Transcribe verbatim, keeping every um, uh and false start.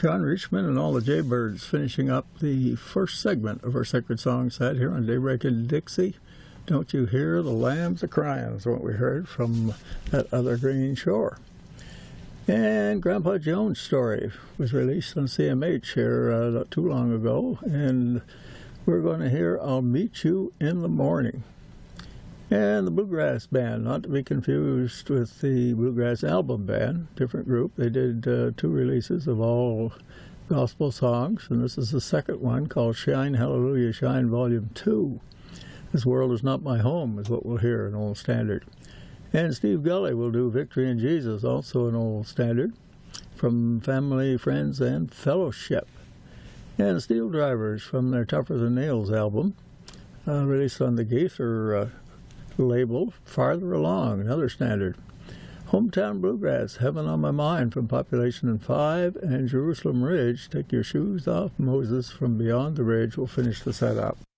John Richmond and all the Jaybirds finishing up the first segment of our Sacred Song set here on Daybreak in Dixie. Don't you hear the lambs a-crying is what we heard from that other green shore. And Grandpa Jones' story was released on C M H here uh, not too long ago, and we're going to hear I'll Meet You in the Morning. And the Bluegrass Band, not to be confused with the Bluegrass Album Band, different group. They did uh, two releases of all gospel songs, and this is the second one called Shine, Hallelujah, Shine, Volume two. This World Is Not My Home is what we'll hear, an old standard. And Steve Gully will do Victory in Jesus, also an old standard, from Family, Friends, and Fellowship. And Steel Drivers from their Tougher Than Nails album, uh, released on the Gaither uh, label, Farther Along, another standard. Hometown Bluegrass, Heaven on My Mind from Population in five, and Jerusalem Ridge, Take Your Shoes Off, Moses from Beyond the Ridge will finish the set up.